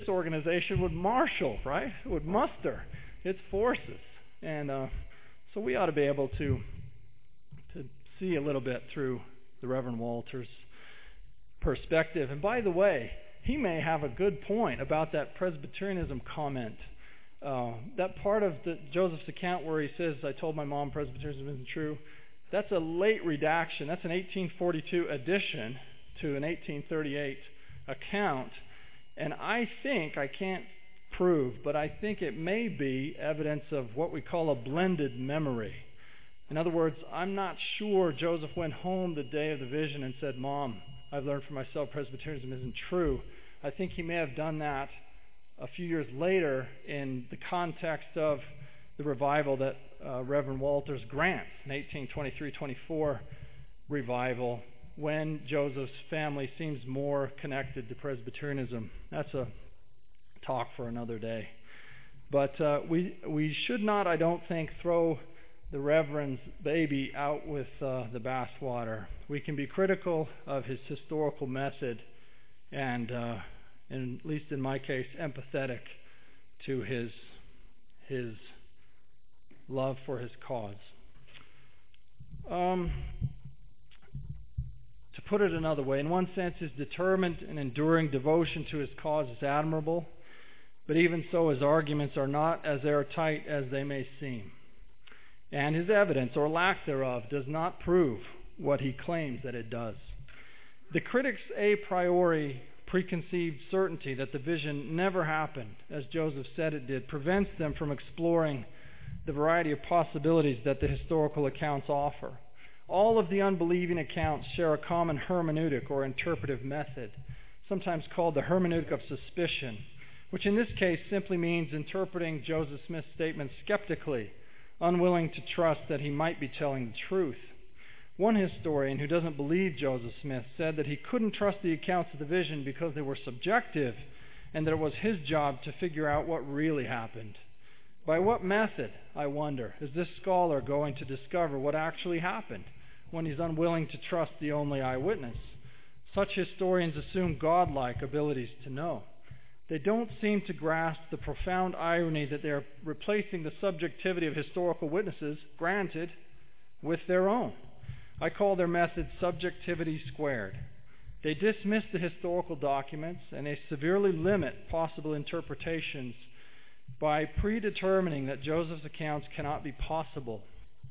organization would marshal, right? It would muster its forces. And so we ought to be able to see a little bit through the Reverend Walters' perspective. And by the way, he may have a good point about that Presbyterianism comment. That part of Joseph's account where he says, I told my mom Presbyterianism isn't true, that's a late redaction. That's an 1842 addition to an 1838 account. And I think, I can't prove, but I think it may be evidence of what we call a blended memory. In other words, I'm not sure Joseph went home the day of the vision and said, Mom, I've learned for myself Presbyterianism isn't true. I think he may have done that a few years later in the context of the revival that Reverend Walters grants, an 1823-24 revival, when Joseph's family seems more connected to Presbyterianism. That's a talk for another day. But we should not, I don't think, throw the Reverend's baby out with the bathwater. We can be critical of his historical method and at least in my case, empathetic to his love for his cause. To put it another way, in one sense, his determined and enduring devotion to his cause is admirable, but even so, his arguments are not as airtight as they may seem. And his evidence, or lack thereof, does not prove what he claims that it does. The critics' a priori preconceived certainty that the vision never happened, as Joseph said it did, prevents them from exploring the variety of possibilities that the historical accounts offer. All of the unbelieving accounts share a common hermeneutic or interpretive method, sometimes called the hermeneutic of suspicion, which in this case simply means interpreting Joseph Smith's statement skeptically, unwilling to trust that he might be telling the truth. One historian who doesn't believe Joseph Smith said that he couldn't trust the accounts of the vision because they were subjective and that it was his job to figure out what really happened. By what method, I wonder, is this scholar going to discover what actually happened when he's unwilling to trust the only eyewitness? Such historians assume godlike abilities to know. They don't seem to grasp the profound irony that they're replacing the subjectivity of historical witnesses, granted, with their own. I call their method subjectivity squared. They dismiss the historical documents and they severely limit possible interpretations by predetermining that Joseph's accounts cannot be possible.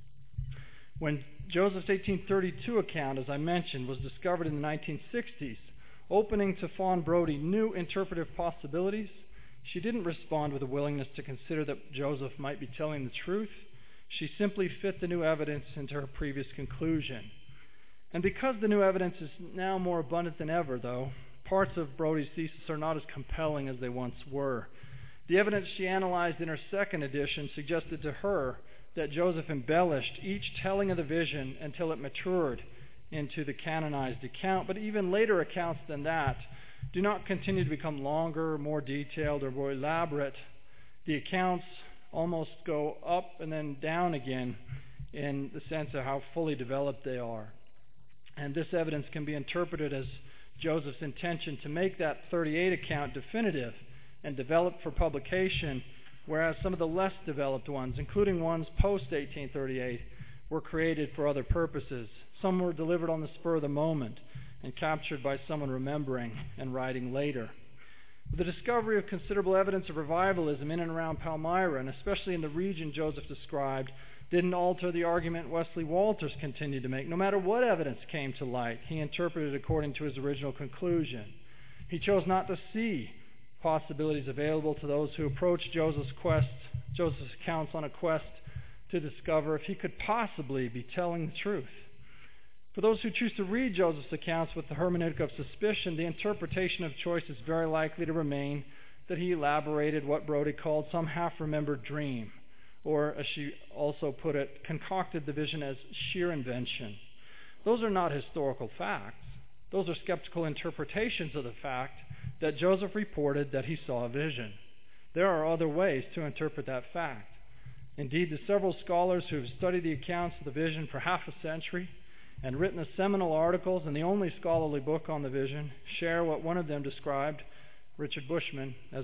When Joseph's 1832 account, as I mentioned, was discovered in the 1960s, opening to Fawn Brodie new interpretive possibilities, she didn't respond with a willingness to consider that Joseph might be telling the truth. She simply fit the new evidence into her previous conclusion. And because the new evidence is now more abundant than ever, though, parts of Brodie's thesis are not as compelling as they once were. The evidence she analyzed in her second edition suggested to her that Joseph embellished each telling of the vision until it matured into the canonized account, but even later accounts than that do not continue to become longer, more detailed, or more elaborate. The accounts almost go up and then down again in the sense of how fully developed they are. And this evidence can be interpreted as Joseph's intention to make that 38 account definitive and developed for publication, whereas some of the less developed ones, including ones post-1838, were created for other purposes. Some were delivered on the spur of the moment and captured by someone remembering and writing later. The discovery of considerable evidence of revivalism in and around Palmyra, and especially in the region Joseph described, didn't alter the argument Wesley Walters continued to make. No matter what evidence came to light, he interpreted according to his original conclusion. He chose not to see possibilities available to those who approached Joseph's accounts on a quest to discover if he could possibly be telling the truth. For those who choose to read Joseph's accounts with the hermeneutic of suspicion, the interpretation of choice is very likely to remain that he elaborated what Brodie called some half-remembered dream, or, as she also put it, concocted the vision as sheer invention. Those are not historical facts. Those are skeptical interpretations of the fact that Joseph reported that he saw a vision. There are other ways to interpret that fact. Indeed, the several scholars who have studied the accounts of the vision for half a century and written the seminal articles in the only scholarly book on the vision share what one of them described, Richard Bushman, as